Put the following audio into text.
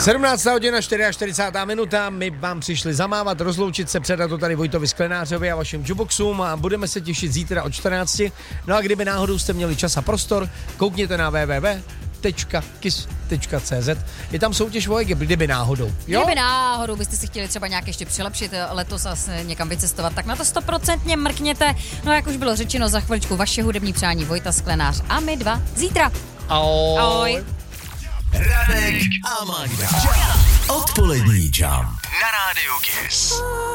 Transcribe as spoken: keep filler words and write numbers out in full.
sedmnáctá hodina, čtyřicátá čtvrtá minuta, my vám přišli zamávat, rozloučit se, předat to tady Vojtovi Sklenářovi a vašim jukeboxům a budeme se těšit zítra od čtrnácti. No a kdyby náhodou jste měli čas a prostor, koukněte na w w w tečka kiss tečka c z. Je tam soutěž o Egypt, kdyby náhodou. Jo? Kdyby náhodou byste si chtěli třeba nějak ještě přilepšit letos a někam vycestovat, tak na to stoprocentně mrkněte. No jak už bylo řečeno, za chviličku vaše hudební přání Vojta Sklenář a my dva zítra. Ahoj. Ahoj. Radek a Magda. Odpolední Jump na rádiu Kiss.